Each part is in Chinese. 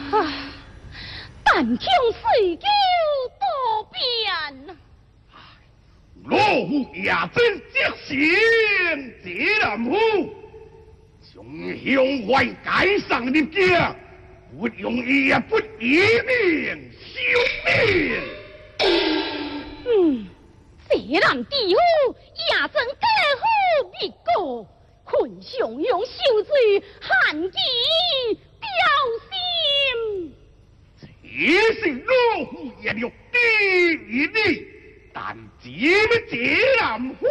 但强水沟多变。 老夫也真即成这南府，将向外改上入家，不用伊也不以命消灭。 这南地府也真家父一个，困上用受罪，汉奸表心。 这是老夫也要第一你。但只要这南府，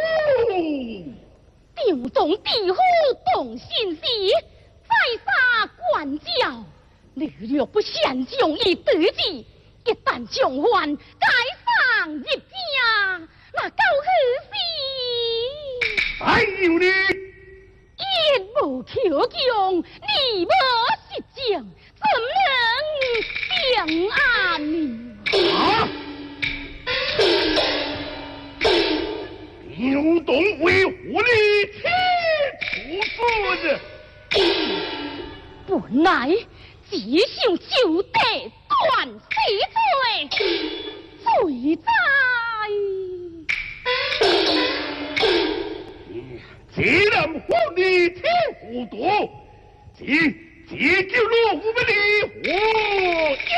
调动地府动心事，再杀官教，你若不善将伊对治，一旦将还改上入家，那够何事？ 还有你， 一无求将，你无实将，怎能相安？ 啊！牛董为狐狸天处子， 本来只想就地断死罪，罪在这人狐狸天糊涂，这叫老夫不离活。